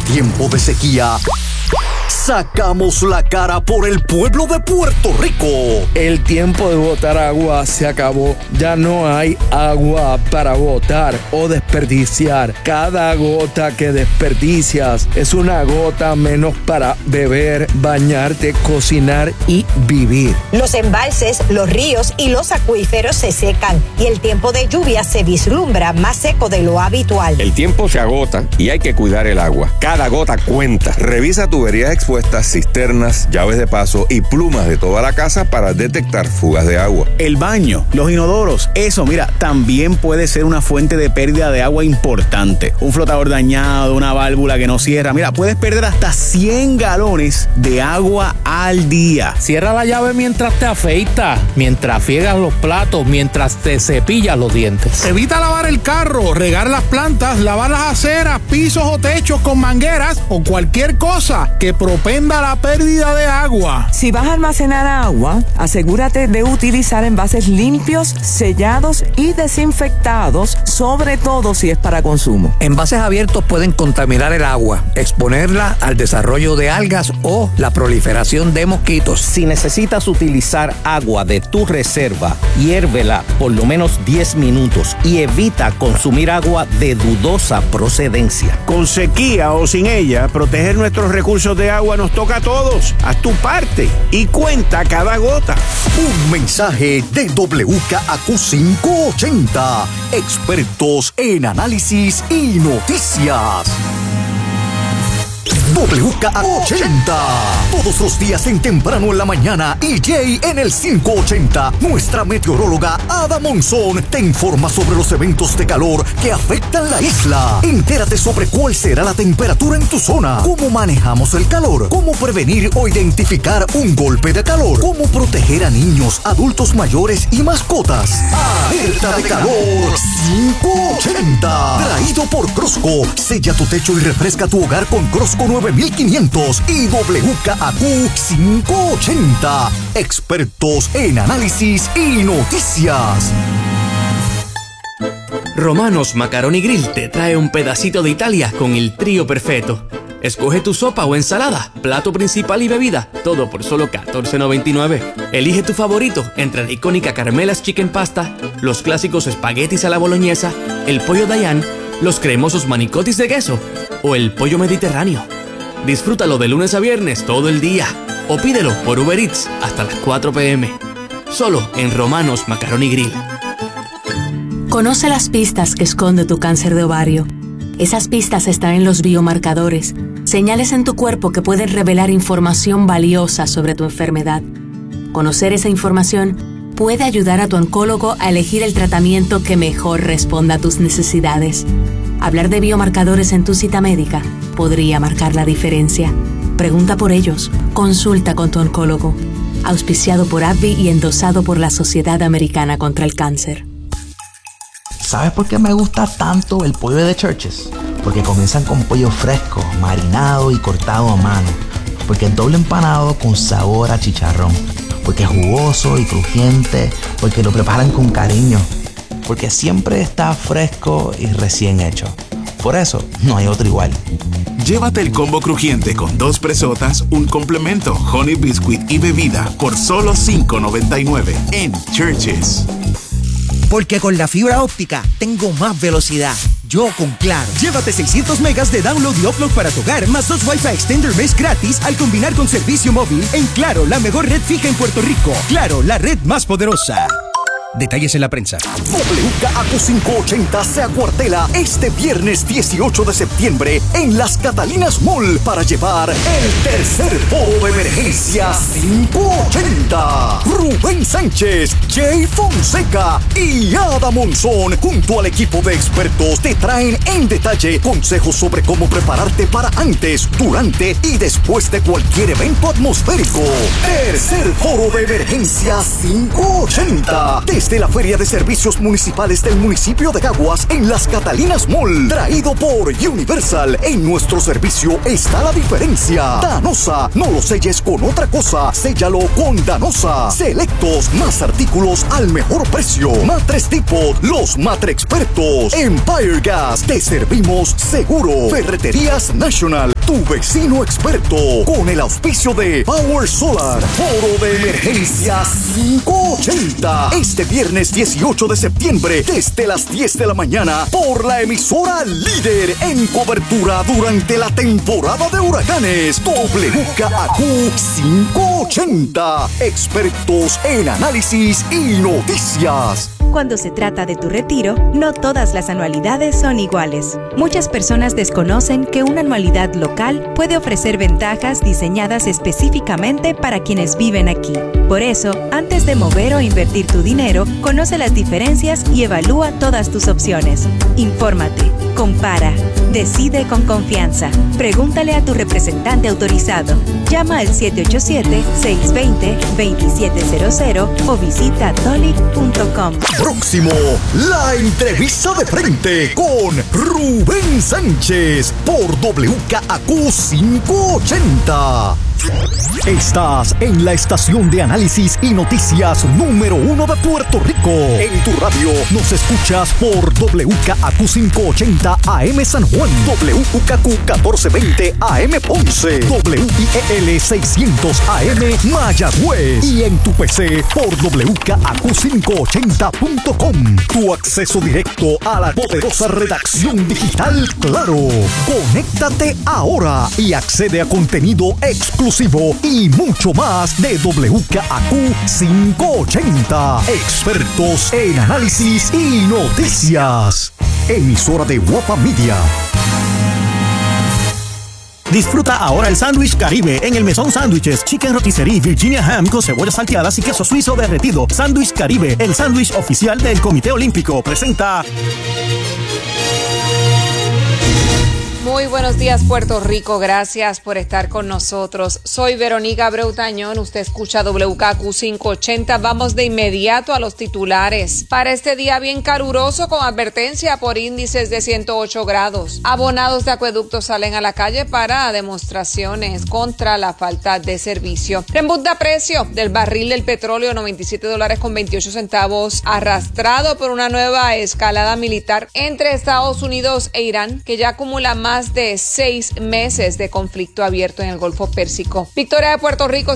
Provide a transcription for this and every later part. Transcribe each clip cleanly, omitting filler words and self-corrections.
tiempo de sequía, sacamos la cara por el pueblo de Puerto Rico. El tiempo de botar agua se acabó. Ya no hay agua para botar o desperdiciar. Cada gota que desperdicias es una gota menos para beber, bañarte, cocinar y vivir. Los embalses, los ríos y los acuíferos se secan y el tiempo de lluvia se vislumbra más seco de lo habitual. El tiempo se agota y hay que cuidar el agua. Cada gota cuenta. Revisa tuberías expuestas, cisternas, llaves de paso y plumas de toda la casa para detectar fugas de agua. El baño, los inodoros, eso, mira, también puede ser una fuente de pérdida de agua importante. Un flotador dañado, una válvula que no cierra. Mira, puedes perder hasta 100 galones de agua al día. Cierra la llave mientras te afeitas, mientras friegas los platos, mientras te cepillas los dientes. Evita lavar el carro, regar las plantas, lavar las aceras, pisos o techos con mangueras o cualquier cosa que propenda la pérdida de agua. Si vas a almacenar agua, asegúrate de utilizar envases limpios, sellados y desinfectados, sobre todo si es para consumo. Envases abiertos pueden contaminar el agua, exponerla al desarrollo de algas o la proliferación de mosquitos. Si necesitas utilizar agua de tu reserva, hiérvela por lo menos 10 minutos y evita consumir agua de dudosa procedencia. Con sequía o sin ella, proteger nuestros recursos de agua nos toca a todos. Haz tu parte y cuenta cada gota. Un mensaje de WKAQ 580, expertos en análisis y noticias. WKAQ80, todos los días en temprano en la mañana y Jay en el 580. Nuestra meteoróloga Ada Monzón te informa sobre los eventos de calor que afectan la isla. Entérate sobre cuál será la temperatura en tu zona, cómo manejamos el calor, cómo prevenir o identificar un golpe de calor, cómo proteger a niños, adultos mayores y mascotas. Alerta de calor 580, traído por Crosco. Sella tu techo y refresca tu hogar con Crosco 9500 y WKAQ 580, expertos en análisis y noticias. Romanos Macaroni Grill te trae un pedacito de Italia con el trío perfecto. Escoge tu sopa o ensalada, plato principal y bebida, todo por solo $14.99. Elige tu favorito entre la icónica Carmela's Chicken Pasta, los clásicos espaguetis a la boloñesa, el pollo Dayan, los cremosos manicotis de queso o el pollo mediterráneo. Disfrútalo de lunes a viernes todo el día o pídelo por Uber Eats hasta las 4 p.m. Solo en Romanos Macaroni Grill. Conoce las pistas que esconde tu cáncer de ovario. Esas pistas están en los biomarcadores, señales en tu cuerpo que pueden revelar información valiosa sobre tu enfermedad. Conocer esa información puede ayudar a tu oncólogo a elegir el tratamiento que mejor responda a tus necesidades. Hablar de biomarcadores en tu cita médica podría marcar la diferencia. Pregunta por ellos. Consulta con tu oncólogo. Auspiciado por AbbVie y endosado por la Sociedad Americana contra el Cáncer. ¿Sabes por qué me gusta tanto el pollo de Church's? Porque comienzan con pollo fresco, marinado y cortado a mano. Porque es doble empanado con sabor a chicharrón. Porque es jugoso y crujiente. Porque lo preparan con cariño. Porque siempre está fresco y recién hecho. Por eso, no hay otro igual. Llévate el combo crujiente con 2 presotas, un complemento, honey biscuit y bebida por solo $5.99 en Church's. Porque con la fibra óptica tengo más velocidad. Yo con Claro. Llévate 600 megas de download y upload para tu hogar, más 2 Wi-Fi Extender Mesh gratis al combinar con servicio móvil en Claro, la mejor red fija en Puerto Rico. Claro, la red más poderosa. Detalles en la prensa. WKAQ 580 se acuartela este viernes 18 de septiembre en Las Catalinas Mall para llevar el tercer foro de emergencia 580. Rubén Sánchez, Jay Fonseca y Ada Monzón junto al equipo de expertos te traen en detalle consejos sobre cómo prepararte para antes, durante y después de cualquier evento atmosférico. Tercer foro de emergencia 580. Desde la Feria de Servicios Municipales del municipio de Caguas en Las Catalinas Mall. Traído por Universal. En nuestro servicio está la diferencia. Danosa, no lo selles con otra cosa. Séllalo con Danosa. Selectos, más artículos al mejor precio. Matres Depot, los matre expertos. Empire Gas, te servimos seguro. Ferreterías National. tu vecino experto, con el auspicio de Power Solar, Foro de Emergencias 580. Este viernes 18 de septiembre, desde las 10 de la mañana, por la emisora líder en cobertura durante la temporada de huracanes, WKAQ 580. Expertos en análisis y noticias. Cuando se trata de tu retiro, no todas las anualidades son iguales. Muchas personas desconocen que una anualidad local puede ofrecer ventajas diseñadas específicamente para quienes viven aquí. Por eso, antes de mover o invertir tu dinero, conoce las diferencias y evalúa todas tus opciones. Infórmate, compara, decide con confianza. Pregúntale a tu representante autorizado. Llama al 787-620-2700 o visita tolic.com. Próximo, la entrevista de frente con Rubén Sánchez por WKAQ 580. Estás en la estación de análisis y noticias número 1 de Puerto Rico. En tu radio nos escuchas por WKAQ 580 AM San Juan, WKAQ 1420 AM Ponce, WIEL 600 AM Mayagüez y en tu PC por WKAQ580.com. Tu acceso directo a la poderosa redacción digital Claro. Conéctate ahora y accede a contenido exclusivo y mucho más de WKAQ 580. Expertos en análisis y noticias. Emisora de Guapa Media. Disfruta ahora el sándwich Caribe en el Mesón Sándwiches, Chicken Rotisserie, Virginia Ham con cebollas salteadas y queso suizo derretido. Sándwich Caribe, el sándwich oficial del Comité Olímpico, presenta. Muy buenos días, Puerto Rico. Gracias por estar con nosotros. Soy Verónica Abreu Tañón. Usted escucha WKAQ 580. Vamos de inmediato a los titulares. Para este día bien caluroso, con advertencia por índices de 108 grados. Abonados de acueductos salen a la calle para demostraciones contra la falta de servicio. Repunta precio del barril del petróleo, $97.28, arrastrado por una nueva escalada militar entre Estados Unidos e Irán, que ya acumula más de 6 meses de conflicto abierto en el Golfo Pérsico. Victoria de Puerto Rico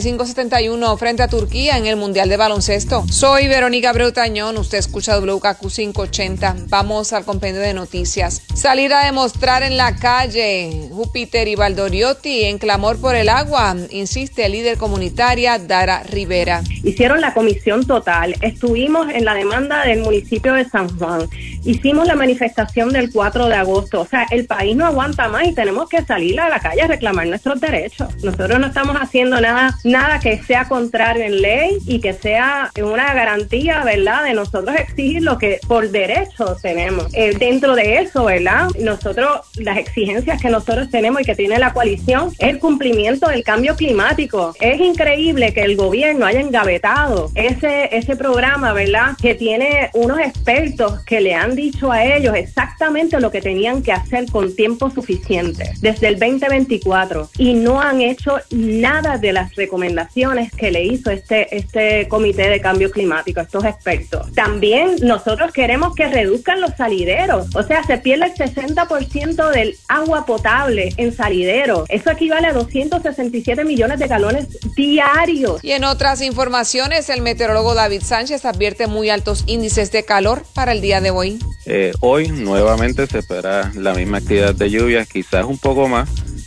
75-71 frente a Turquía en el Mundial de Baloncesto. Soy Verónica Abreu Tañón. Usted escucha WKAQ 580. Vamos al compendio de noticias. Salir a demostrar en la calle. Júpiter y Valdoriotti en clamor por el agua, insiste líder comunitaria Dara Rivera. Hicieron la comisión total. Estuvimos en la demanda del municipio de San Juan. Hicimos la manifestación del 4 de agosto. O sea, el país no aguanta más y tenemos que salir a la calle a reclamar nuestros derechos. Nosotros no estamos haciendo nada que sea contrario en ley y que sea una garantía, ¿verdad?, de nosotros exigir lo que por derecho tenemos. Dentro de eso, ¿verdad?, nosotros, las exigencias que nosotros tenemos y que tiene la coalición es el cumplimiento del cambio climático. Es increíble que el gobierno haya engavetado ese programa, ¿verdad?, que tiene unos expertos que le han dicho a ellos exactamente lo que tenían que hacer con tiempo suficiente desde el 2024 y no han hecho nada de las recomendaciones que le hizo este comité de cambio climático, estos expertos. También nosotros queremos que reduzcan los salideros, o sea, se pierde el 60% del agua potable en salideros. Eso equivale a 267 millones de galones diarios. Y en otras informaciones, el meteorólogo David Sánchez advierte muy altos índices de calor para el día de hoy. Hoy nuevamente se espera la misma actividad de lluvias, quizás un poco más,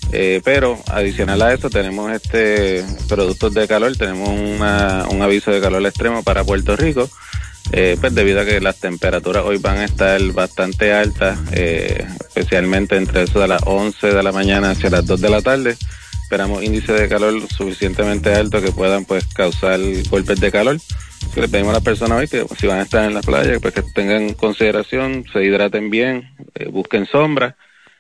pero adicional a eso tenemos productos de calor, tenemos un aviso de calor extremo para Puerto Rico, pues debido a que las temperaturas hoy van a estar bastante altas, especialmente entre eso de las 11 de la mañana hacia las 2 de la tarde. Esperamos índices de calor suficientemente altos que puedan pues causar golpes de calor. Le pedimos a las personas hoy que si van a estar en la playa, pues que tengan consideración, se hidraten bien, busquen sombra,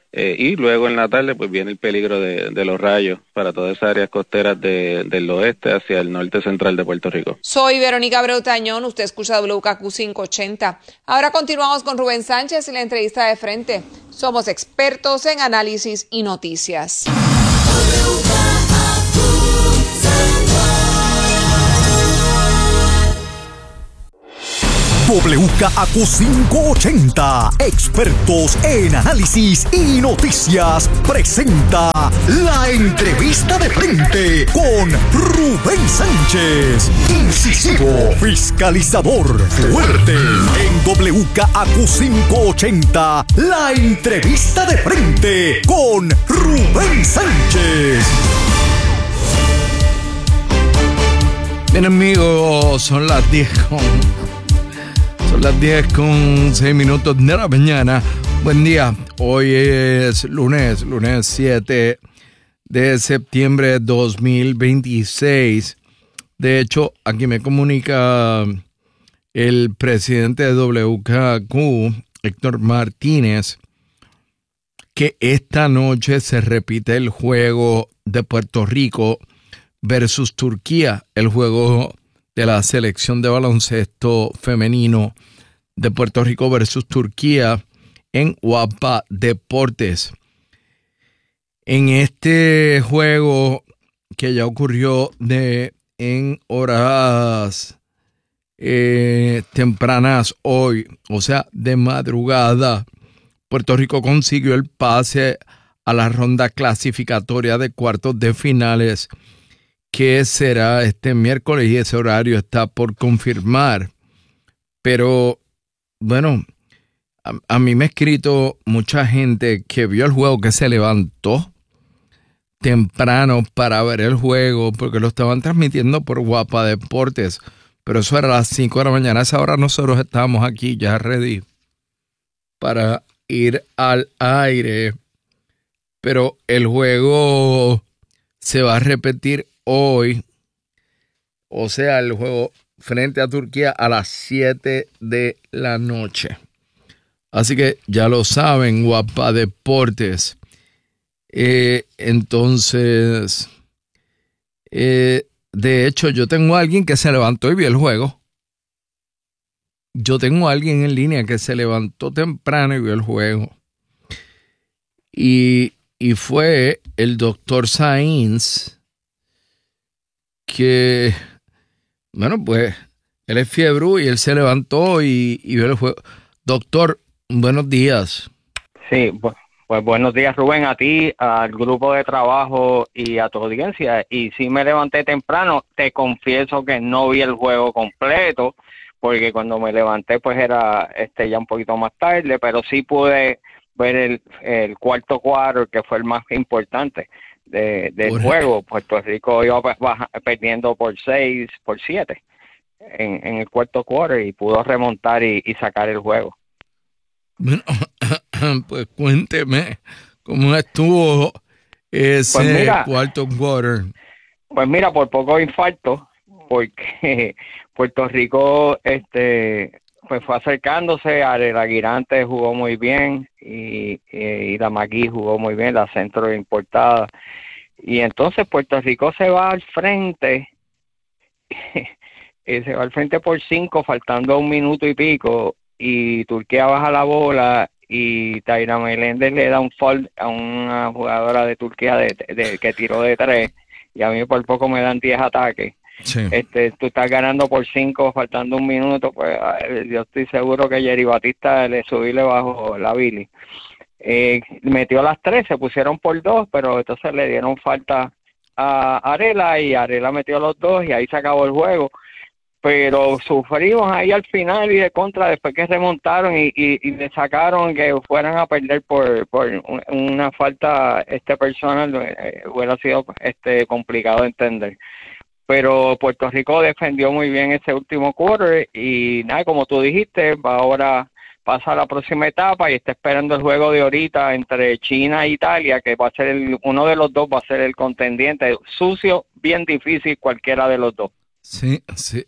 y luego en la tarde pues viene el peligro de los rayos para todas esas áreas costeras del oeste hacia el norte central de Puerto Rico. Soy Verónica Abreu Tañón, usted escucha WKAQ 580. Ahora continuamos con Rubén Sánchez y la entrevista de frente. Somos expertos en análisis y noticias. WKAQ580, expertos en análisis y noticias, presenta la entrevista de frente con Rubén Sánchez, incisivo, fiscalizador, fuerte. En WKAQ580, la entrevista de frente con Rubén Sánchez. Bien, amigos, son las 10:06 de la mañana. Buen día. Hoy es lunes 7 de septiembre de 2026. De hecho, aquí me comunica el presidente de WKQ, Héctor Martínez, que esta noche se repite el juego de Puerto Rico versus Turquía, el juego de la selección de baloncesto femenino de Puerto Rico versus Turquía en Guapa Deportes. En este juego que ya ocurrió en horas tempranas hoy, o sea, de madrugada, Puerto Rico consiguió el pase a la ronda clasificatoria de cuartos de finales, que será este miércoles, y ese horario está por confirmar. Pero, bueno, a mí me ha escrito mucha gente que vio el juego, que se levantó temprano para ver el juego, porque lo estaban transmitiendo por Guapa Deportes. Pero eso era a las 5 de la mañana. A esa hora nosotros estábamos aquí ya ready para ir al aire. Pero el juego se va a repetir hoy, o sea, el juego frente a Turquía a las 7 de la noche. Así que ya lo saben, Guapa Deportes. Entonces, de hecho, yo tengo a alguien que se levantó y vio el juego. Yo tengo a alguien en línea que se levantó temprano y vio el juego. Y fue el doctor Sainz, que, bueno, pues, él es fiebre y él se levantó y vio el juego. Doctor, buenos días. Sí, pues buenos días, Rubén, a ti, al grupo de trabajo y a tu audiencia. Y sí me levanté temprano, te confieso que no vi el juego completo, porque cuando me levanté pues era ya un poquito más tarde, pero sí pude ver el cuarto cuadro, que fue el más importante del juego. Puerto Rico iba perdiendo por 6, por 7 en el cuarto cuarto y pudo remontar y sacar el juego. Bueno, pues cuénteme cómo estuvo ese cuarto quarter. Pues mira, por poco infarto, porque Puerto Rico pues fue acercándose. Arela Guirante jugó muy bien y Damagui jugó muy bien, la centro importada. Y entonces Puerto Rico se va al frente, y se va al frente por 5, faltando 1 minuto y pico, y Turquía baja la bola y Taira Meléndez le da un foul a una jugadora de Turquía que tiró de 3, y a mí por poco me dan 10 ataques. Sí. Tú estás ganando por 5 faltando 1 minuto, pues yo estoy seguro que Jerry Batista le subió y le bajó la Billy. Metió las 3, se pusieron por 2, pero entonces le dieron falta a Arela y Arela metió los 2 y ahí se acabó el juego. Pero sufrimos ahí al final y de contra, después que remontaron y le sacaron que fueran a perder por una falta personal, hubiera sido complicado de entender. Pero Puerto Rico defendió muy bien ese último quarter y nada, como tú dijiste, va ahora pasa a la próxima etapa y está esperando el juego de ahorita entre China e Italia, que va a ser uno de los dos va a ser el contendiente. Sucio, bien difícil cualquiera de los dos. Sí, sí.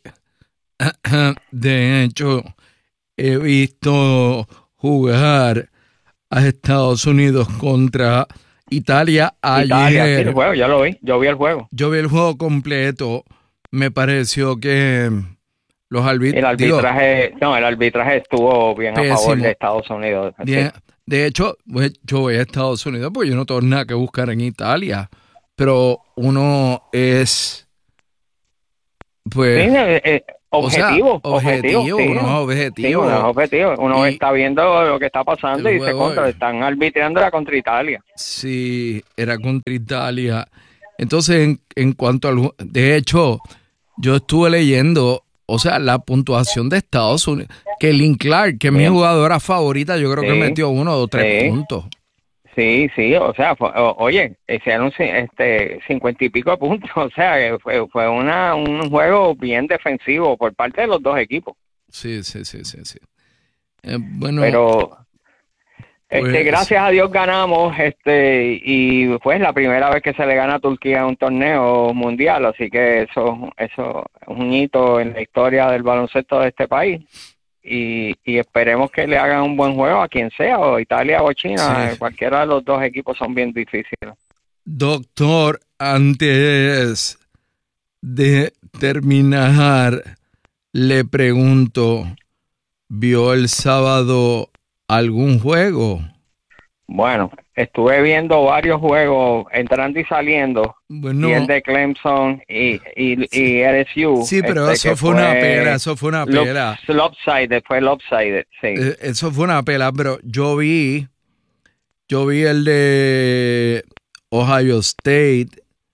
De hecho, he visto jugar a Estados Unidos contra Italia ayer. Sí, el juego, ya lo vi. Yo vi el juego. Yo vi el juego completo. Me pareció que los árbitros... El arbitraje estuvo bien pésimo, a favor de Estados Unidos. Bien. Sí. De hecho, pues, yo voy a Estados Unidos porque yo no tengo nada que buscar en Italia. Pero uno es... Pues... Sí, Objetivo, objetivo. Uno está viendo lo que está pasando y dice, están arbitrándola contra Italia. Sí, era contra Italia. Entonces, en cuanto al... De hecho, yo estuve leyendo, o sea, la puntuación de Estados Unidos, que Lynn Clark, que es mi jugadora favorita, yo creo que metió 1 o 3 puntos. Sí, o sea, oye, hicieron 50 y pico de puntos, o sea, fue un juego bien defensivo por parte de los dos equipos. Sí. Bueno, pero pues, gracias a Dios ganamos, y fue la primera vez que se le gana a Turquía en un torneo mundial, así que eso es un hito en la historia del baloncesto de este país. Y esperemos que le hagan un buen juego a quien sea, o Italia o China, cualquiera de los dos equipos son bien difíciles. Doctor, antes de terminar, le pregunto, ¿vio el sábado algún juego? Bueno, estuve viendo varios juegos entrando y saliendo, y el de Clemson y LSU. Sí, pero eso fue una pela, fue lopsided, sí. Eso fue una pela, pero yo vi el de Ohio State,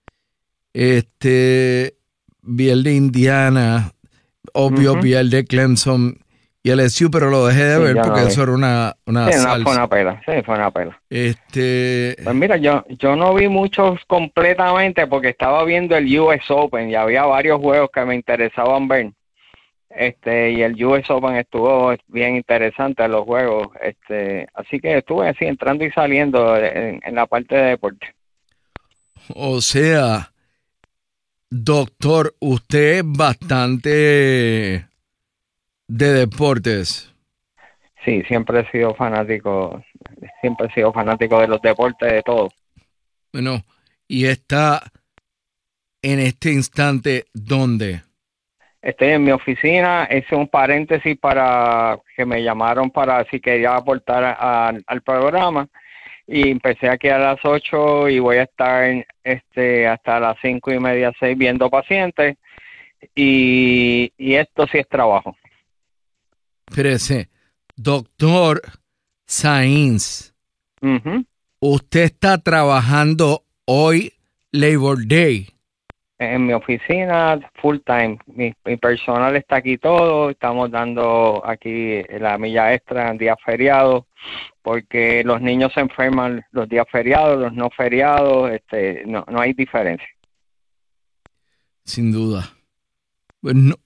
vi el de Indiana, obvio, vi el de Clemson y el LSU, pero lo dejé de ver porque eso era una salsa. Fue una pela. Pues mira, yo no vi muchos completamente porque estaba viendo el US Open y había varios juegos que me interesaban ver. Y el US Open estuvo bien interesante los juegos. Así que estuve así entrando y saliendo en la parte de deporte. O sea, doctor, usted es bastante de deportes. Sí, siempre he sido fanático de los deportes, de todo. Bueno, y está en este instante, ¿dónde? Estoy en mi oficina, es un paréntesis para que me llamaron para si quería aportar al programa, y empecé aquí a las 8 y voy a estar hasta las 5:30, 6 viendo pacientes, y esto sí es trabajo. Espérese, doctor Sainz, usted está trabajando hoy Labor Day. En mi oficina, full time. Mi personal está aquí todo. Estamos dando aquí la milla extra en días feriados, porque los niños se enferman los días feriados, los no feriados. No hay diferencia. Sin duda. Bueno,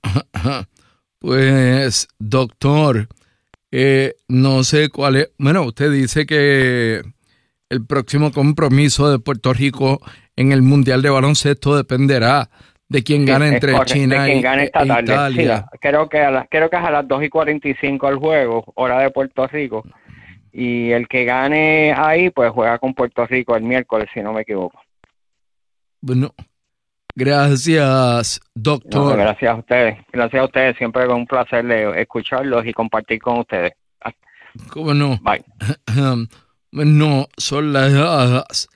pues, doctor, no sé cuál es. Bueno, usted dice que el próximo compromiso de Puerto Rico en el Mundial de Baloncesto dependerá de quién gane entre China y Italia. Sí, creo que es a las 2:45 el juego, hora de Puerto Rico. Y el que gane ahí, pues juega con Puerto Rico el miércoles, si no me equivoco. Bueno, gracias, doctor. No, gracias a ustedes. Gracias a ustedes. Siempre es un placer escucharlos y compartir con ustedes. ¿Cómo no? Bye. No, son las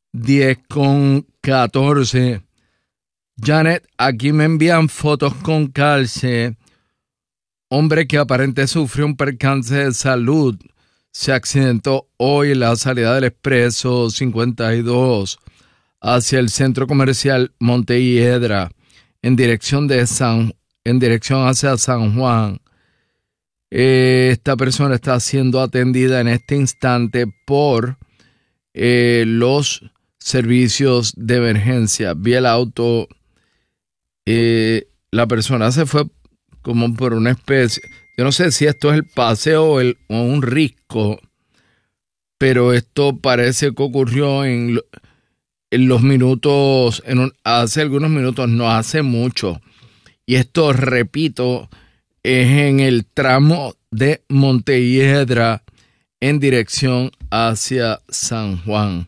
10:14. Janet, aquí me envían fotos con calce. Hombre que aparentemente sufrió un percance de salud. Se accidentó hoy en la salida del Expreso 52 hacia el centro comercial Montelledra en dirección hacia San Juan. Esta persona está siendo atendida en este instante por los servicios de emergencia. Vi el auto, la persona se fue como por una especie, yo no sé si esto es el paseo o un risco, pero esto parece que ocurrió en los minutos, hace algunos minutos, no hace mucho. Y esto, repito, es en el tramo de Montelledra en dirección hacia San Juan.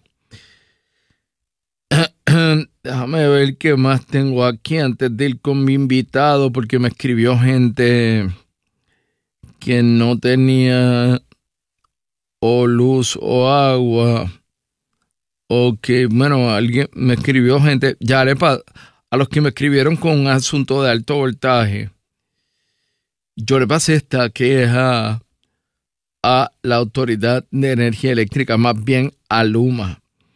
Déjame ver qué más tengo aquí antes de ir con mi invitado, porque me escribió gente que no tenía o luz o agua. Ok, bueno, alguien me escribió gente, ya a los que me escribieron con un asunto de alto voltaje. yo le pasé esta queja a la Autoridad de Energía Eléctrica, más bien a Luma.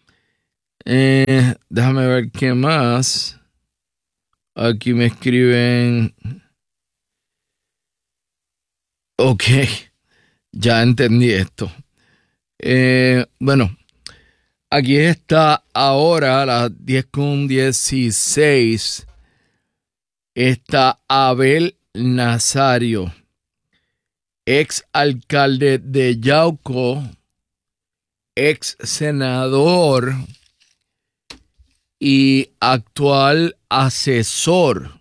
Déjame ver qué más. Aquí me escriben. Ok, ya entendí esto. Bueno, aquí está ahora a las 10:16. Está Abel Nazario, ex alcalde de Yauco, ex senador y actual asesor.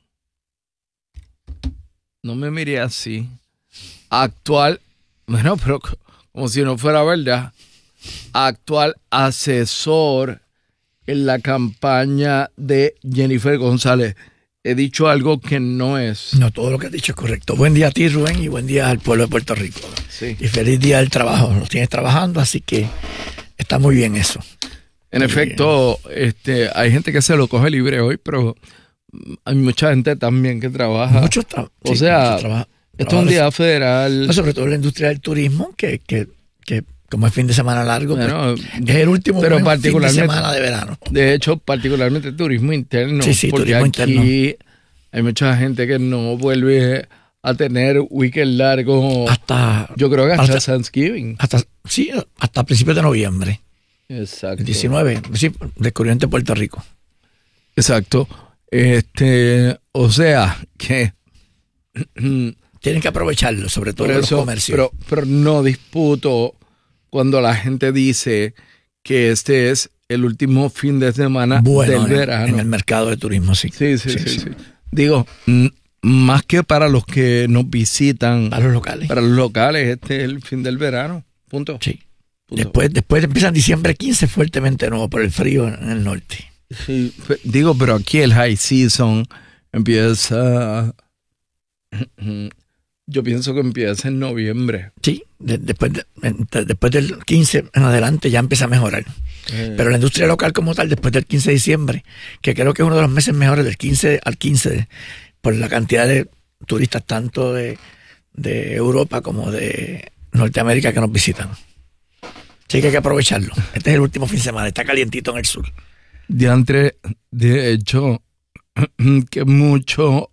No me miré así. Actual, bueno, pero como si no fuera verdad. Actual asesor en la campaña de Jennifer González. He dicho algo que no es. No, todo lo que has dicho es correcto. Buen día a ti, Rubén, y buen día al pueblo de Puerto Rico. Sí. Y feliz día del trabajo. Nos tienes trabajando, así que está muy bien eso. En efecto, hay gente que se lo coge libre hoy, pero hay mucha gente también que trabaja. Esto es un día federal. No, sobre todo en la industria del turismo, que como es fin de semana largo, bueno, pues, es el último fin de semana de verano. De hecho, particularmente turismo interno. Sí, porque turismo aquí interno. Hay mucha gente que no vuelve a tener weekend largo yo creo que hasta Thanksgiving. Hasta principios de noviembre. Exacto. El 19, sí, descubrimiento de Puerto Rico. Exacto. O sea, que tienen que aprovecharlo, sobre todo los comercios. Pero no disputo cuando la gente dice que este es el último fin de semana del verano. En el mercado de turismo, sí. Sí. Digo, más que para los que nos visitan. Para los locales. Para los locales, este es el fin del verano. Punto. Sí. Después empieza diciembre 15 fuertemente nuevo por el frío en el norte. Sí, digo, pero aquí el high season empieza. Yo pienso que empieza en noviembre. Sí, después del 15 en adelante ya empieza a mejorar. Pero la industria local como tal, después del 15 de diciembre, que creo que es uno de los meses mejores del 15 al 15, por la cantidad de turistas tanto de Europa como de Norteamérica que nos visitan. Así que hay que aprovecharlo. Este es el último fin de semana, está calientito en el sur. De hecho, que mucho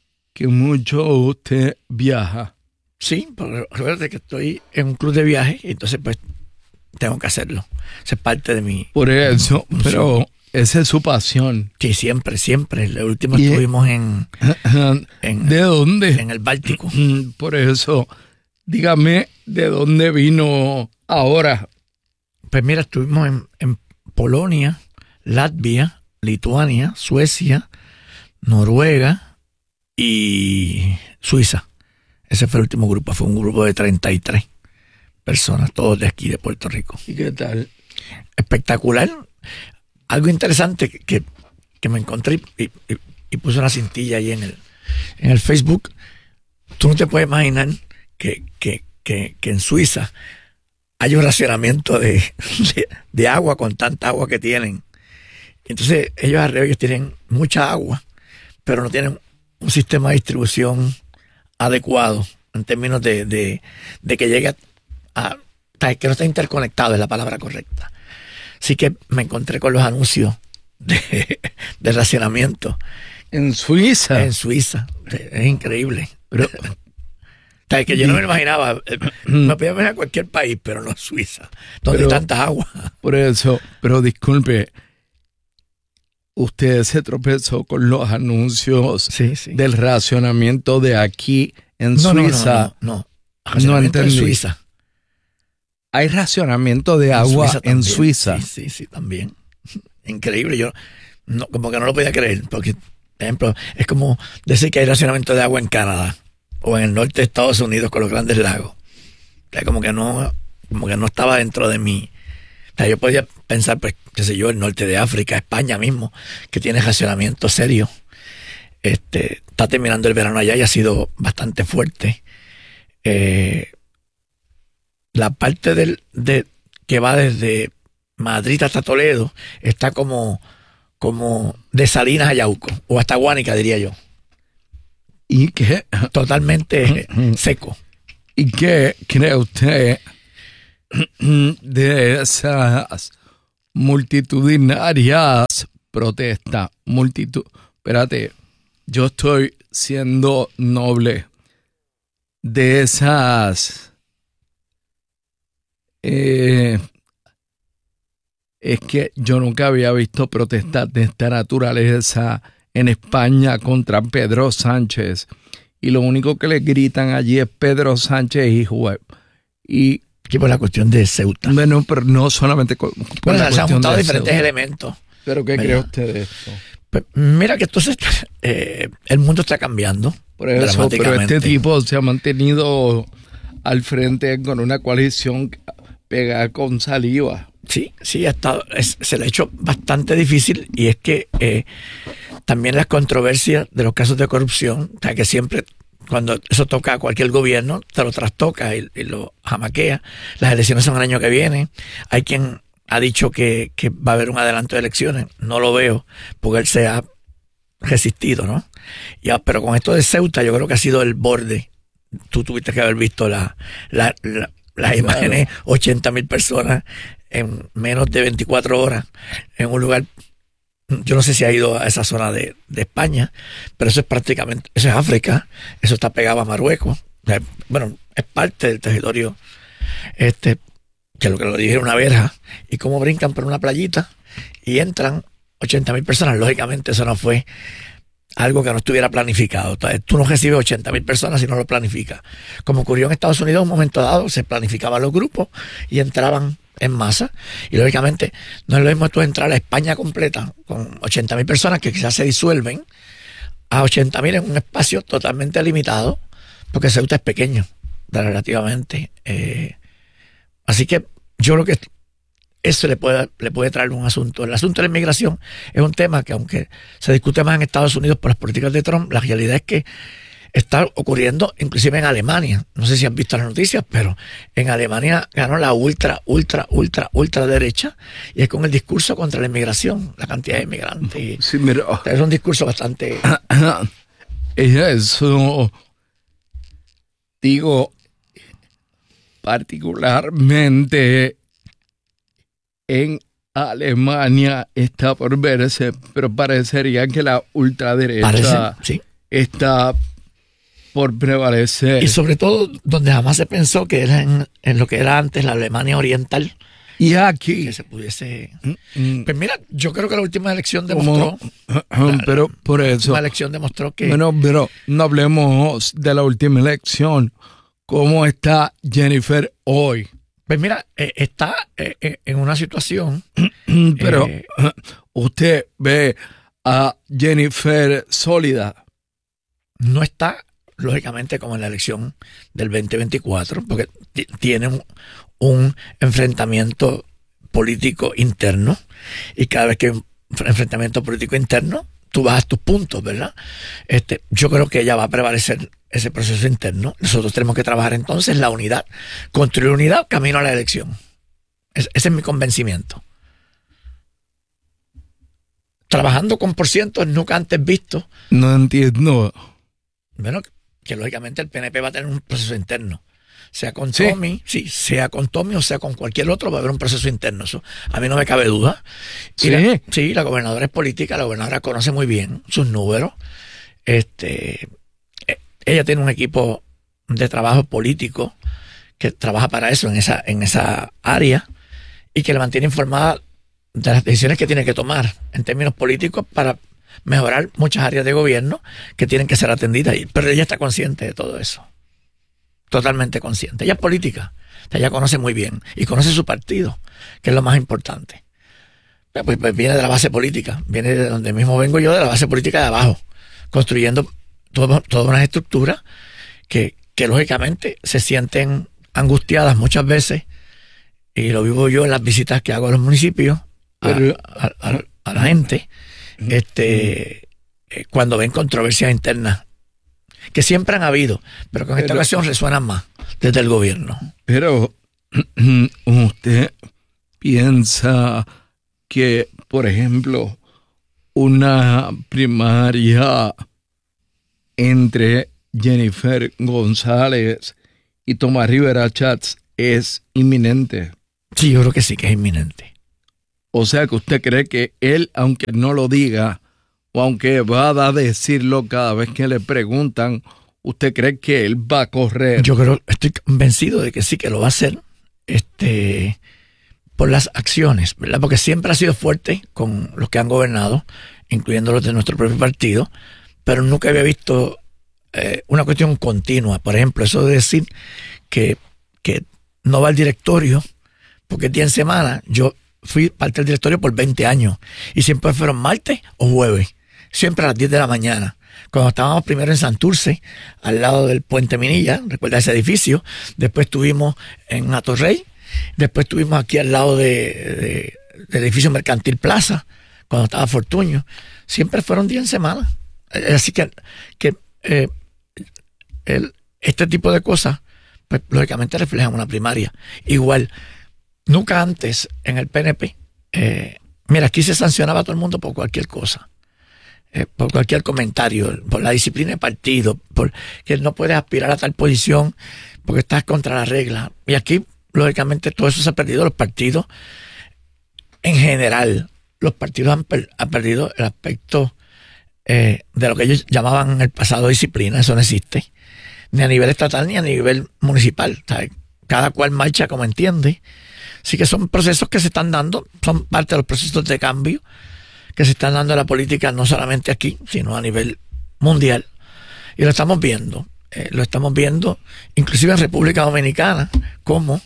usted viaja. Sí, porque recuerda que estoy en un club de viaje y entonces pues tengo que hacerlo. Esa es parte de mi... Por eso, pero esa es su pasión. Sí, siempre. El último estuvimos en ¿de dónde? En el Báltico. Por eso, dígame, ¿de dónde vino ahora? Pues mira, estuvimos en Polonia, Latvia, Lituania, Suecia, Noruega y Suiza. Ese fue el último grupo, fue un grupo de 33 personas, todos de aquí, de Puerto Rico. ¿Y qué tal? Espectacular. Algo interesante que me encontré y puse una cintilla ahí en el Facebook. Tú no te puedes imaginar que en Suiza hay un racionamiento de agua con tanta agua que tienen. Entonces ellos tienen mucha agua, pero no tienen un sistema de distribución adecuado en términos de que llegue que no está interconectado, es la palabra correcta. Así que me encontré con los anuncios de racionamiento. ¿En Suiza? En Suiza. Es increíble. Pero que yo no me lo imaginaba. Me podía imaginar cualquier país, pero no Suiza, donde hay tanta agua. Por eso, pero disculpe, usted se tropezó con los anuncios del racionamiento de aquí en Suiza. No. Racionamiento en Suiza. Hay racionamiento de agua en Suiza. Sí, también. Increíble. Yo como que no lo podía creer, porque, por ejemplo, es como decir que hay racionamiento de agua en Canadá o en el norte de Estados Unidos con los Grandes Lagos. O sea, como que no estaba dentro de mí. O sea, yo podía pensar, pues, qué sé yo, el norte de África, España mismo, que tiene racionamiento serio. Está terminando el verano allá y ha sido bastante fuerte. La parte que va desde Madrid hasta Toledo está como de Salinas a Yauco, o hasta Guánica, diría yo. ¿Y qué? Totalmente seco. ¿Y qué cree usted de esas multitudinarias protestas? Espérate, yo estoy siendo noble. De esas... es que yo nunca había visto protestas de esta naturaleza en España contra Pedro Sánchez. Y lo único que le gritan allí es Pedro Sánchez, hijo. Y por la cuestión de Ceuta. Bueno, pero no solamente bueno, se han juntado diferentes elementos. ¿Pero qué cree usted de esto? Pues mira que entonces el mundo está cambiando. Por eso, pero este tipo se ha mantenido al frente con una coalición pegada con saliva. Sí, se le ha hecho bastante difícil, y es que también las controversias de los casos de corrupción, o sea, que siempre cuando eso toca a cualquier gobierno, te lo trastoca y lo jamaquea. Las elecciones son el año que viene. Hay quien ha dicho que va a haber un adelanto de elecciones. No lo veo, porque él se ha resistido, ¿no? Pero con esto de Ceuta, yo creo que ha sido el borde. Tú tuviste que haber visto las imágenes, 80,000 personas en menos de 24 horas en un lugar. Yo no sé si ha ido a esa zona de España, pero eso es África, eso está pegado a Marruecos. Bueno, es parte del territorio que lo dije era una verja, y cómo brincan por una playita y entran 80,000 personas. Lógicamente eso no fue algo que no estuviera planificado. Entonces, tú no recibes 80,000 personas si no lo planificas. Como ocurrió en Estados Unidos, en un momento dado se planificaban los grupos y entraban en masa, y lógicamente no es lo mismo tú entrar a España completa con 80,000 personas que quizás se disuelven a 80,000 en un espacio totalmente limitado, porque Ceuta es pequeño relativamente. Así que yo creo que eso le puede traer un asunto. El asunto de la inmigración es un tema que, aunque se discute más en Estados Unidos por las políticas de Trump, la realidad es que está ocurriendo inclusive en Alemania. No sé si han visto las noticias, pero en Alemania ganó la ultra derecha, y es con el discurso contra la inmigración, la cantidad de inmigrantes. Sí, mira. Es un discurso bastante... Eso, digo, particularmente en Alemania está por verse, pero parecería que la ultraderecha está por prevalecer. Y sobre todo donde jamás se pensó, que era en lo que era antes la Alemania Oriental. Y aquí que se pudiese... Pues mira, yo creo que la última elección demostró... pero por eso... La última elección demostró que... Bueno, pero no hablemos de la última elección. ¿Cómo está Jennifer hoy? Pues mira, está en una situación... Pero usted ve a Jennifer sólida. No está, lógicamente, como en la elección del 2024, porque tiene un enfrentamiento político interno, y cada vez que hay un enfrentamiento político interno, tú vas a tus puntos, ¿verdad? Yo creo que ella va a prevalecer ese proceso interno. Nosotros tenemos que trabajar entonces la unidad, construir unidad camino a la elección. Ese es mi convencimiento. Trabajando con porcientos nunca antes vistos. No entiendo. Bueno, que lógicamente el PNP va a tener un proceso interno. Sea con Tommy, sea con Tommy o sea con cualquier otro, va a haber un proceso interno. Eso a mí no me cabe duda. Y la gobernadora es política, la gobernadora conoce muy bien sus números. Ella tiene un equipo de trabajo político que trabaja para eso, en esa área, y que le mantiene informada de las decisiones que tiene que tomar en términos políticos para mejorar muchas áreas de gobierno que tienen que ser atendidas. Pero ella está consciente de todo eso. Totalmente consciente. Ella es política. Ella conoce muy bien. Y conoce su partido, que es lo más importante. Pues viene de la base política. Viene de donde mismo vengo yo, de la base política de abajo. Construyendo todas unas estructuras que lógicamente se sienten angustiadas muchas veces. Y lo vivo yo en las visitas que hago a los municipios, a la gente. Cuando ven controversias internas, que siempre han habido, pero que en esta ocasión resuenan más desde el gobierno. Pero usted piensa que, por ejemplo, una primaria entre Jennifer González y Tomás Rivera Schatz es inminente. Sí, yo creo que sí que es inminente. O sea que usted cree que él, aunque no lo diga, o aunque va a decirlo cada vez que le preguntan, ¿usted cree que él va a correr? Yo estoy convencido de que sí que lo va a hacer, por las acciones, ¿verdad? Porque siempre ha sido fuerte con los que han gobernado, incluyendo los de nuestro propio partido, pero nunca había visto una cuestión continua. Por ejemplo, eso de decir que no va al directorio porque es día en semana. Yo fui parte del directorio por 20 años y siempre fueron martes o jueves, siempre a las 10 de la mañana. Cuando estábamos primero en Santurce, al lado del Puente Minilla, recuerda ese edificio, después estuvimos en Atorrey, después estuvimos aquí al lado del edificio Mercantil Plaza, cuando estaba Fortuño. Siempre fueron días en semana. Así que este tipo de cosas, pues lógicamente reflejan una primaria. Igual, nunca antes en el PNP, mira, aquí se sancionaba a todo el mundo por cualquier cosa. Por cualquier comentario, por la disciplina de partido, por que no puedes aspirar a tal posición porque estás contra la regla. Y aquí, lógicamente, todo eso se ha perdido. Los partidos, en general, los partidos han perdido el aspecto de lo que ellos llamaban en el pasado disciplina. Eso no existe, ni a nivel estatal ni a nivel municipal. ¿Sabes? Cada cual marcha como entiende. Así que son procesos que se están dando, son parte de los procesos de cambio que se están dando en la política, no solamente aquí, sino a nivel mundial. Y lo estamos viendo inclusive en República Dominicana, como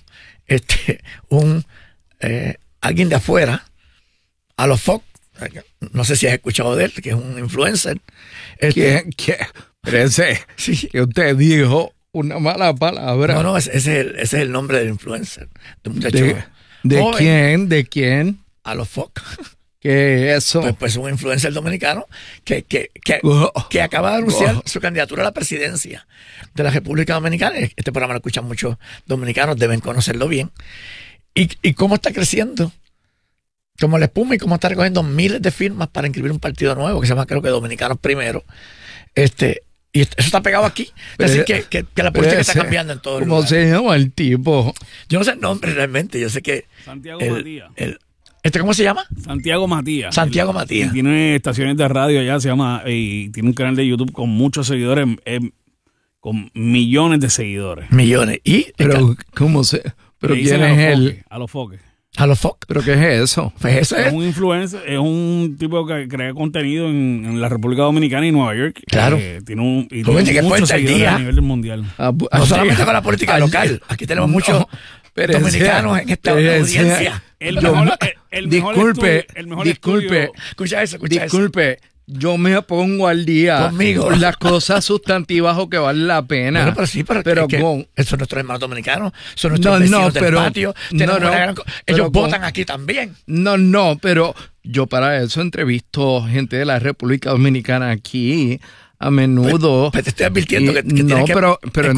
alguien de afuera, a los Fox, no sé si has escuchado de él, que es un influencer. ¿Quién? Parece que usted dijo una mala palabra. No, ese es el nombre del influencer, de un muchacho ¿De joven. quién? ¿De quién? A los Fox. ¿Qué es eso? Pues un influencer dominicano que acaba de anunciar su candidatura a la presidencia de la República Dominicana. Este programa lo escuchan muchos dominicanos, deben conocerlo bien. Y cómo está creciendo, como la espuma, y cómo está recogiendo miles de firmas para inscribir un partido nuevo que se llama, creo que Dominicanos Primero. Y eso está pegado aquí. Es decir, que la política está cambiando en todo el lugar. ¿Cómo se llama el tipo? Yo no sé el nombre realmente. Yo sé que Santiago Matías. ¿Cómo se llama? Santiago Matías. Santiago Matías. Y tiene estaciones de radio allá, se llama, y tiene un canal de YouTube con muchos seguidores, con millones de seguidores. Millones. Pero, ¿cómo se...? ¿Pero quién es él? A los foques. ¿A los Fox? ¿Pero qué es eso? Pues eso es un influencer, es un tipo que crea contenido en la República Dominicana y Nueva York. Claro. Tiene muchos seguidores a nivel mundial. No solamente con la política local. Aquí tenemos muchos dominicanos en esta audiencia. Disculpe. Escucha eso. Yo me pongo al día conmigo con las cosas sustantivas o que valen la pena. Bueno, pero sí, pero son nuestros hermanos dominicanos, son nuestros vecinos del patio. Ellos votan aquí también. No, pero yo para eso entrevisto gente de la República Dominicana aquí a menudo. Pues te estoy advirtiendo que no, pero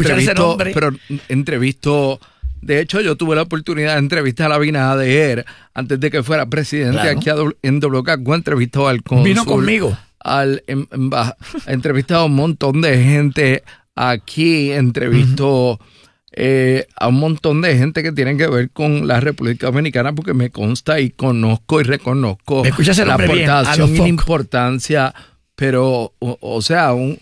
entrevisto. De hecho, yo tuve la oportunidad de entrevistar a Abinader antes de que fuera presidente. Claro. Aquí en WKQ entrevistó al cónsul. Vino conmigo. Ha entrevistado a un montón de gente aquí. Entrevistó a un montón de gente que tienen que ver con la República Dominicana, porque me consta y conozco y reconozco la aportación y la importancia. Pero, o sea, un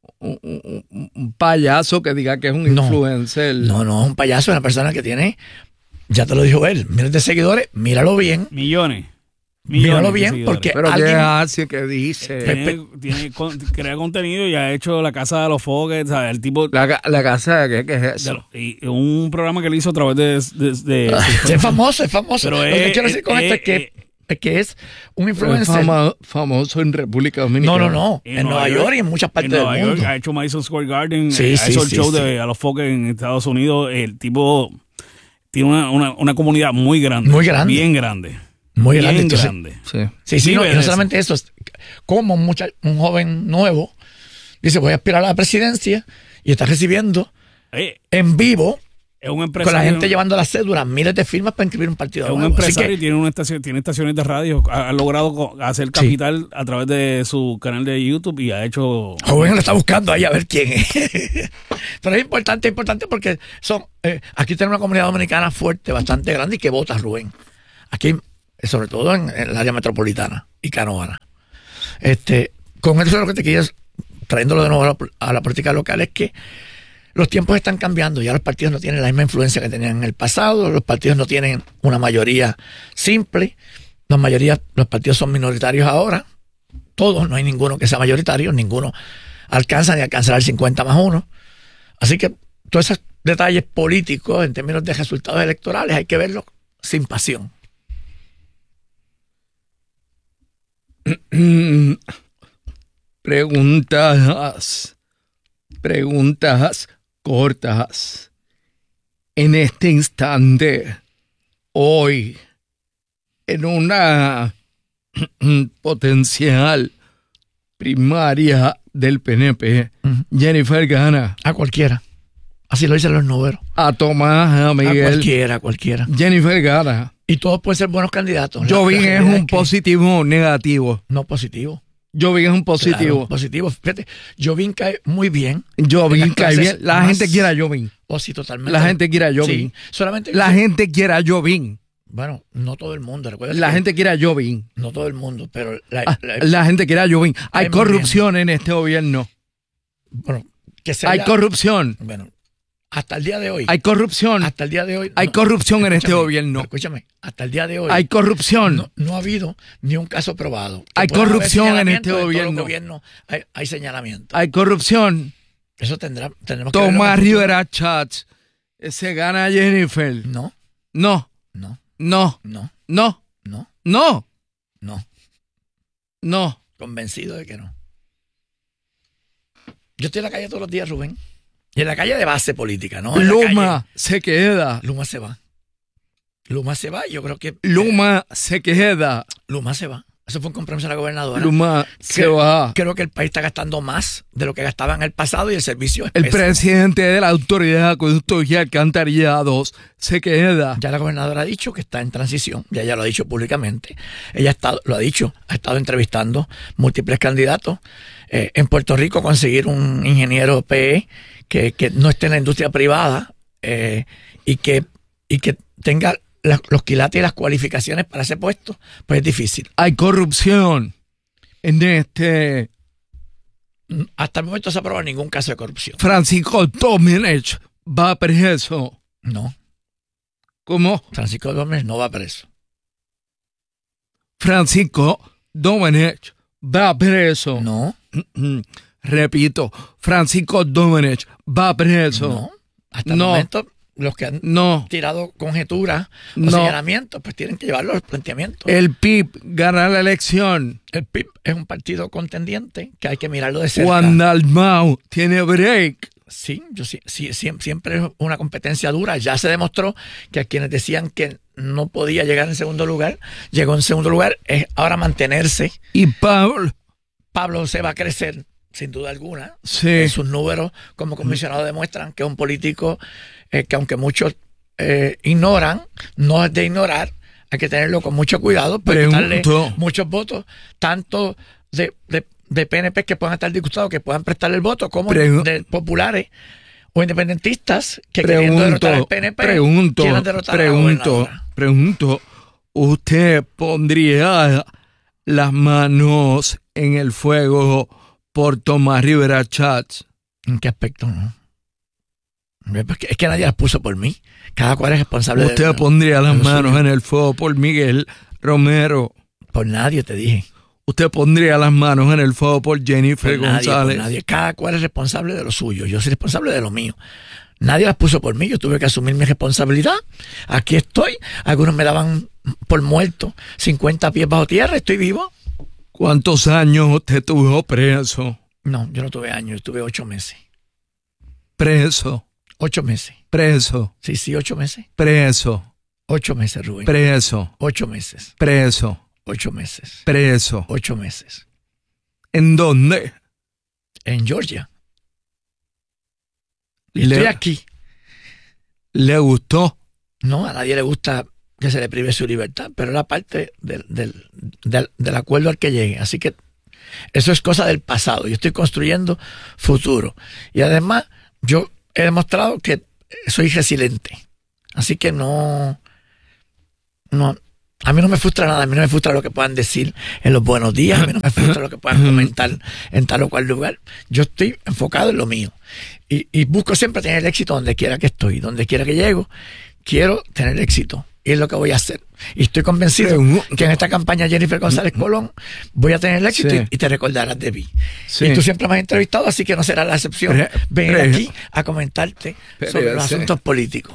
payaso que diga que es un influencer. No, un payaso es una persona que tiene, ya te lo dijo él, miles de seguidores, míralo bien. Millones míralo bien, porque pero alguien ¿qué hace? ¿Qué dice? Crea contenido y ha hecho La Casa de los Foques, ¿sabes? El tipo... ¿La casa de qué es eso? Y un programa que le hizo a través de es famoso. Pero lo que quiero decir con esto es que es un influencer famoso en República Dominicana. No. En Nueva York y en muchas partes del mundo. Ha hecho Madison Square Garden, ha hecho el show de A los Foques en Estados Unidos. El tipo tiene una comunidad muy grande. Bien grande. Muy grande. Sí, no, y no solamente eso, como un joven nuevo dice, voy a aspirar a la presidencia y está recibiendo en vivo Es un empresario. Con la gente llevando las cédulas, miles de firmas para inscribir un partido. Es un empresario y tiene estaciones de radio. Ha logrado hacer capital a través de su canal de YouTube y ha hecho... Joven lo está buscando ahí a ver quién es. Pero es importante porque aquí tenemos una comunidad dominicana fuerte, bastante grande y que vota, Rubén. Aquí, sobre todo en el área metropolitana y Canóvana. Con eso lo que te quiero, trayéndolo de nuevo a la política local, es que los tiempos están cambiando, ya los partidos no tienen la misma influencia que tenían en el pasado, los partidos no tienen una mayoría simple, los partidos son minoritarios ahora, todos, no hay ninguno que sea mayoritario, ninguno alcanza ni alcanzará el 50+1, así que todos esos detalles políticos en términos de resultados electorales hay que verlos sin pasión. Preguntas cortas. En este instante, hoy, en una potencial primaria del PNP, Jennifer gana. A cualquiera. Así lo dicen los números. A Tomás, a Miguel. A cualquiera. Jennifer gana. Y todos pueden ser buenos candidatos. Jovín es un positivo o negativo. No positivo. Jovín es un positivo. Claro, positivo. Fíjate, Jovín cae muy bien. Jovín cae bien. La gente quiere a Jovín. Oh, sí, totalmente. La gente quiere a Jovín. Sí, solamente la gente quiere a Jovín. Bueno, no todo el mundo. La gente quiere a Jovín. No todo el mundo, pero la gente quiere a Jovín. Hay corrupción en este gobierno. Bueno, hay corrupción. Bueno, hasta el día de hoy. Hay corrupción. Hasta el día de hoy. Hay corrupción en este gobierno. Escúchame, hasta el día de hoy. Hay corrupción. No ha habido ni un caso probado. Hay corrupción en este gobierno. Hay señalamiento. Hay corrupción. Eso tenemos que verlo. Tomás Rivera Chats. Se gana Jennifer. No. No. No. No. No. No. No. No. No. No. Convencido de que no. Yo estoy en la calle todos los días, Rubén. Y en la calle de base política, ¿no? Luma se queda. Luma se va. Luma se va, yo creo que... Luma se queda. Luma se va. Eso fue un compromiso de la gobernadora. Luma se va. Creo que el país está gastando más de lo que gastaba en el pasado y el servicio es el pésimo. Presidente de la Autoridad de Acueductos y Alcantarillados se queda. Ya la gobernadora ha dicho que está en transición, ya ella lo ha dicho públicamente. Ella lo ha dicho, ha estado entrevistando múltiples candidatos. En Puerto Rico conseguir un ingeniero PE que no esté en la industria privada y que tenga los quilates y las cualificaciones para ese puesto, pues es difícil. Hay corrupción en este... Hasta el momento no se ha aprobado ningún caso de corrupción. Francisco Domenech va preso. No. ¿Cómo? Francisco Domenech no va preso. Francisco Domenech va preso. No. Repito, Francisco Domenech va preso. No. Hasta el momento, los que han tirado conjeturas o señalamientos, pues tienen que llevar los planteamientos. El PIB gana la elección. El PIB es un partido contendiente que hay que mirarlo de cerca. Juan Dalmau tiene break. Sí, siempre es una competencia dura. Ya se demostró que a quienes decían que no podía llegar en segundo lugar, llegó en segundo lugar. Es ahora mantenerse. Y Pablo se va a crecer, sin duda alguna. Sí. Sus números como comisionado demuestran que es un político que aunque muchos ignoran, no es de ignorar, hay que tenerlo con mucho cuidado, pero darle muchos votos, tanto de PNP que puedan estar disgustados, que puedan prestarle el voto, como de populares o independentistas que queriendo derrotar al PNP quieran derrotar a la gobernadora. Pregunto, ¿usted pondría las manos en el fuego por Tomás Rivera Chats? ¿En qué aspecto? No. Es que nadie las puso por mí. Cada cual es responsable. ¿Usted pondría las manos en el fuego por Miguel Romero? Por nadie, te dije. ¿Usted pondría las manos en el fuego por Jennifer González? Por nadie. Cada cual es responsable de lo suyo. Yo soy responsable de lo mío. Nadie las puso por mí. Yo tuve que asumir mi responsabilidad. Aquí estoy. Algunos me daban por muerto 50 pies bajo tierra. Estoy vivo. ¿Cuántos años usted estuvo preso? No, yo no tuve años. Yo tuve 8 meses. ¿Preso? 8 meses. ¿Preso? Sí, 8 meses. ¿Preso? 8 meses, Rubén. ¿Preso? 8 meses. ¿Preso? 8 meses. ¿Preso? 8 meses. ¿En dónde? En Georgia. Y estoy aquí. ¿Le gustó? No, a nadie le gusta que se le prive su libertad, pero era parte del acuerdo al que llegue. Así que eso es cosa del pasado. Yo estoy construyendo futuro. Y además, yo he demostrado que soy resiliente. Así que no, a mí no me frustra nada. A mí no me frustra lo que puedan decir en los buenos días. A mí no me frustra lo que puedan comentar en tal o cual lugar. Yo estoy enfocado en lo mío. Y busco siempre tener éxito donde quiera que estoy. Donde quiera que llego, quiero tener éxito. Y es lo que voy a hacer. Y estoy convencido que en esta campaña Jennifer González Colón voy a tener éxito, sí, y te recordarás de mí. Sí. Y tú siempre me has entrevistado, así que no será la excepción venir aquí a comentarte sobre los asuntos políticos.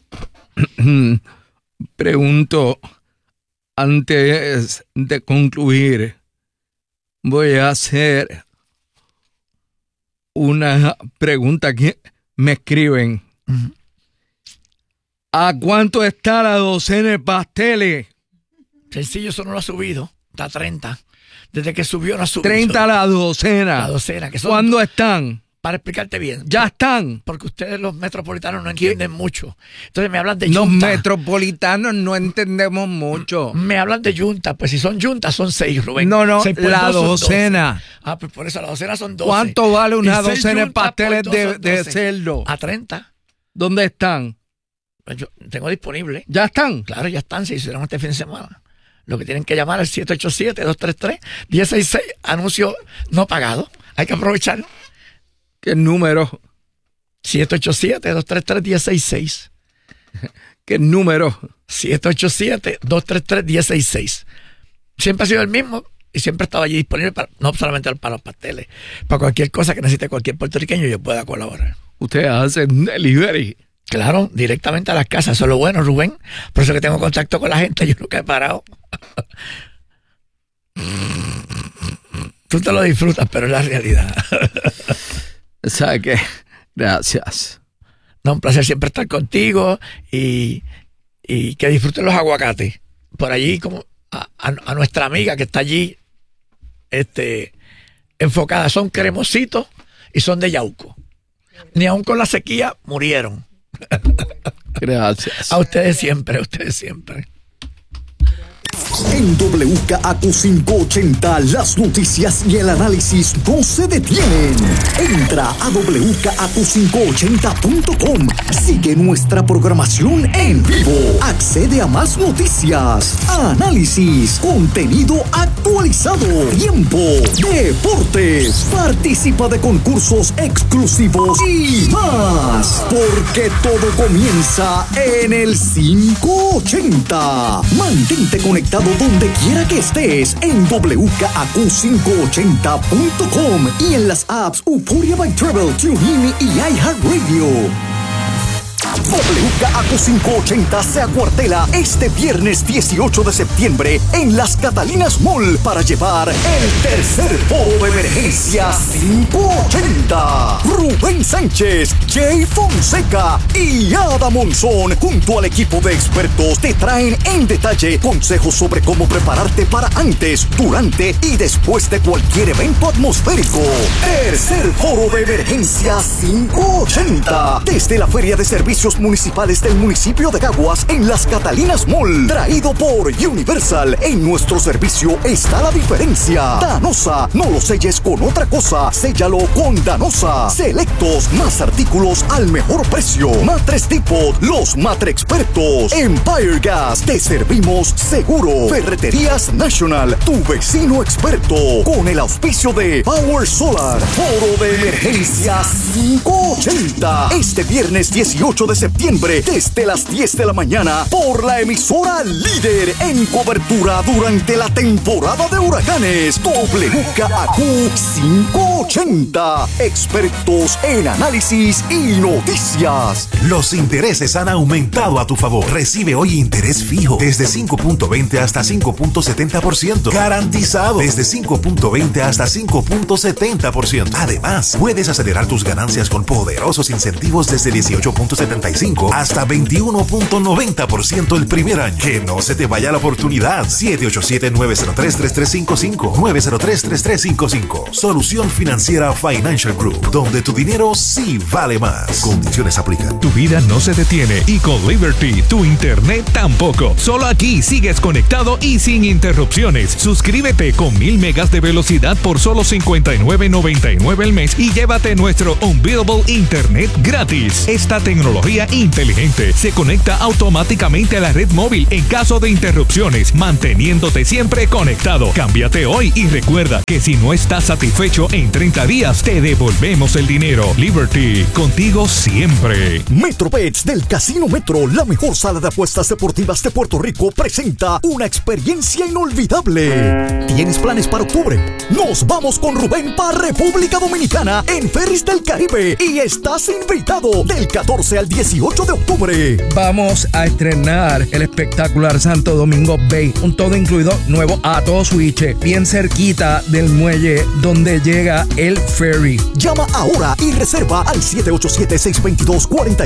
Pregunto, antes de concluir, voy a hacer una pregunta que me escriben. ¿A cuánto está la docena de pasteles? Sencillo, eso no lo ha subido. Está a 30. Desde que subió no ha subido. 30 la docena. La docena. Que son, ¿cuándo están? Para explicarte bien. ¿Ya están? Porque ustedes los metropolitanos no entienden mucho. Entonces me hablan de yunta. Los metropolitanos no entendemos mucho. Me hablan de yunta. Pues si son yuntas son 6, Rubén. No, la docena. Pues por eso la docena son 12. ¿Cuánto vale una docena de pasteles de cerdo? A 30. ¿Dónde están? Yo tengo disponible. ¿Ya están? Claro, ya están. Se hicieron este fin de semana. Lo que tienen que llamar al 787-233-1066. Anuncio no pagado. Hay que aprovecharlo. ¿Qué número? 787-233-1066. ¿Qué número? 787-233-1066. Siempre ha sido el mismo y siempre estaba allí disponible no solamente para los pasteles, para cualquier cosa que necesite cualquier puertorriqueño yo pueda colaborar. Ustedes hacen delivery. Claro, directamente a las casas. Eso es lo bueno, Rubén. Por eso que tengo contacto con la gente. Yo nunca he parado. Tú te lo disfrutas, pero es la realidad. ¿Sabes qué? Gracias. No, un placer siempre estar contigo y que disfruten los aguacates. Por allí, como a nuestra amiga que está allí enfocada. Son cremositos y son de Yauco. Ni aun con la sequía murieron. Gracias. A ustedes siempre, a ustedes siempre. En WKAQ 580 las noticias y el análisis no se detienen. Entra a WKAQ580.com. Sigue nuestra programación en vivo. Accede a más noticias, análisis, contenido actualizado, tiempo, deportes. Participa de concursos exclusivos y más. Porque todo comienza en el 580. Mantente conectado donde quiera que estés en WKAQ580.com y en las apps Euphoria by Travel, TuneIn y iHeartRadio. WKAQ 580 se acuartela este viernes 18 de septiembre en las Catalinas Mall para llevar el tercer foro de emergencia 580. Rubén Sánchez, Jay Fonseca y Ada Monzón junto al equipo de expertos te traen en detalle consejos sobre cómo prepararte para antes, durante y después de cualquier evento atmosférico. Tercer foro de emergencia 580 desde la Feria de Servicios Municipales del municipio de Caguas en las Catalinas Mall, traído por Universal. En nuestro servicio está la diferencia. Danosa, no lo selles con otra cosa, séllalo con Danosa. Selectos, más artículos al mejor precio. Matres Depot, los Matre Expertos. Empire Gas, te servimos seguro. Ferreterías National, tu vecino experto. Con el auspicio de Power Solar. Foro de emergencia 580 este viernes 18 de septiembre desde las 10 de la mañana por la emisora líder en cobertura durante la temporada de huracanes. WKAQ 580. Expertos en análisis y noticias. Los intereses han aumentado a tu favor. Recibe hoy interés fijo desde 5.20 hasta 5.70%. Garantizado desde 5.20 hasta 5.70%. Además, puedes acelerar tus ganancias con poderosos incentivos desde 18.75%. $7.75 hasta 21.90% el primer año. Que no se te vaya la oportunidad. 787-903-3355. 903-3355. Solución Financiera Financial Group, donde tu dinero sí vale más. Condiciones aplican. Tu vida no se detiene y con Liberty tu internet tampoco. Solo aquí sigues conectado y sin interrupciones. Suscríbete con 1000 megas de velocidad por solo $59.99 al mes y llévate nuestro Unbeatable Internet gratis. Esta tecnología inteligente se conecta automáticamente a la red móvil en caso de interrupciones, manteniéndote siempre conectado. Cámbiate hoy y recuerda que si no estás satisfecho en 30 días, te devolvemos el dinero. Liberty, contigo siempre. MetroBets del Casino Metro, la mejor sala de apuestas deportivas de Puerto Rico, presenta una experiencia inolvidable. ¿Tienes planes para octubre? Nos vamos con Rubén para República Dominicana en Ferris del Caribe y estás invitado del 14 al 18 de octubre. Vamos a estrenar el espectacular Santo Domingo Bay, un todo incluido nuevo a todo switch, bien cerquita del muelle donde llega el ferry. Llama ahora y reserva al 787-622-40